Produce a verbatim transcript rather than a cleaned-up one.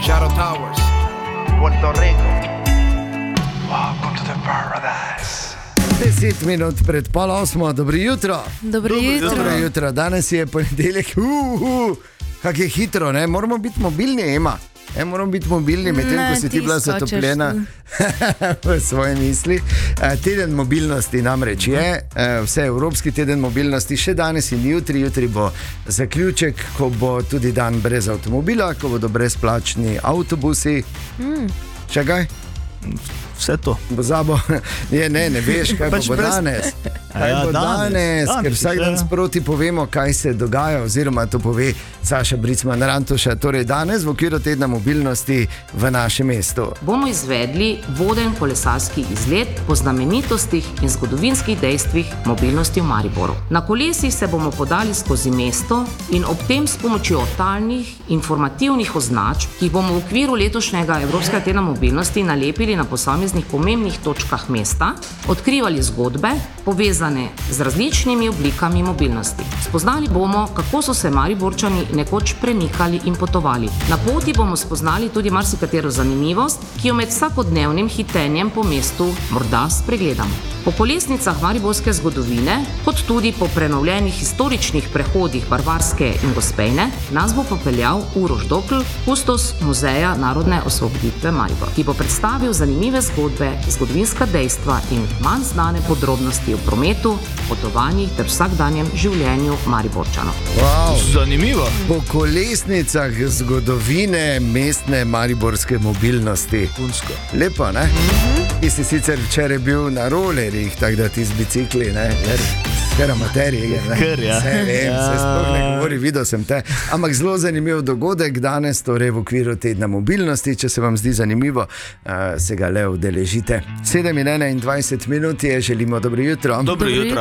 Shadow Towers, Puerto Rico. Welcome to the paradise. Deset minut pred pol osmo, dobro jutro. Dobro jutro. Dobro jutro. Danes je ponedeljek, uh, uh, kak je hitro, ne? Moramo biti mobilni, Ema. E, moramo biti mobilni, medtem ko si ti bila zatopljena v svoje misli. E, teden mobilnosti namreč je, e, vse evropski teden mobilnosti, še danes in jutri. Jutri bo zaključek, ko bo tudi dan brez avtomobila, ko bodo brezplačni avtobusi. Mm. Še kaj? Vse to. Bo zabo, je, ne, ne veš, kaj pač bo brez... danes. Kaj ja, bo danes, danes, danes ker vsak dan sproti povemo, kaj se dogaja, oziroma to pove Saša Bricman Rantuša. Torej danes v okviru tedna mobilnosti v našem mestu bomo izvedli voden kolesarski izlet po znamenitostih in zgodovinskih dejstvih mobilnosti v Mariboru. Na kolesih se bomo podali skozi mesto in ob tem s pomočjo talnih informativnih označb, ki jih bomo v okviru letošnjega Evropskega tedna mobilnosti nalepili na posameznih pomembnih točkah mesta, odkrivali zgodbe, povezane z različnimi oblikami mobilnosti. Spoznali bomo, kako so se Mariborčani nekoč premikali in potovali. Na poti bomo spoznali tudi marsikatero zanimivost, ki jo med vsakodnevnim hitenjem po mestu morda spregledamo. Po kolesnicah mariborske zgodovine, kot tudi po prenovljenih historičnih prehodih Barbarske in Gospejne, nas bo popeljal Uroš Dokl, kustos Muzeja narodne osvoboditve Maribor, ki bo predstavil zanimive zgodbe, zgodovinska dejstva in manj znane podrobnosti o prometu, potovanjih ter vsakdanjem življenju Mariborčanov. Wow. Zanimivo. Po kolesnicah zgodovine mestne mariborske mobilnosti. Punsko. Lepo, ne? Mm-hmm. Ti si sicer včeraj bil na rolerjih, tako da ti z bicikli, ne? Ker amaterije, ne? Ker, ja. Vse vem, ja. Se sploh ne govori, videl sem te. Ampak zelo zanimiv dogodek danes, torej v okviru tedna mobilnosti. Če se vam zdi zanimivo, uh, se ga le udeležite. sedem in enaindvajset minut je, želimo dobro jutro. Dobro jutro.